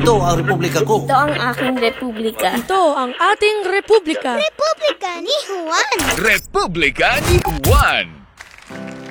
Ito ang republika ko. Ito ang aking republika. Ito ang ating republika. Republika ni Juan. Republika ni Juan.